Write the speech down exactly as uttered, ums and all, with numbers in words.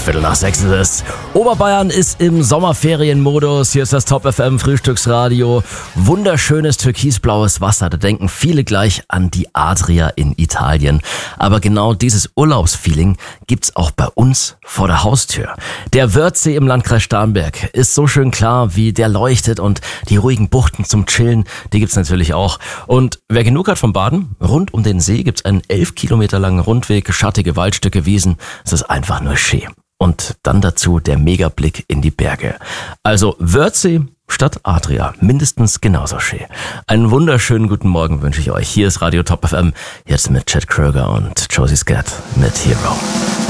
Viertel nach sechs ist es. Oberbayern ist im Sommerferienmodus. Hier ist das Top F M Frühstücksradio. Wunderschönes türkisblaues Wasser. Da denken viele gleich an die Adria in Italien. Aber genau dieses Urlaubsfeeling gibt's auch bei uns vor der Haustür. Der Wörthsee im Landkreis Starnberg ist so schön klar, wie der leuchtet, und die ruhigen Buchten zum Chillen, die gibt's natürlich auch. Und wer genug hat vom Baden, rund um den See gibt's einen elf Kilometer langen Rundweg, schattige Waldstücke, Wiesen. Es ist einfach nur schön. Und dann dazu der Megablick in die Berge. Also Wörthsee statt Adria, mindestens genauso schön. Einen wunderschönen guten Morgen wünsche ich euch. Hier ist Radio Top F M, jetzt mit Chad Kroeger und Josie Scott mit Hero.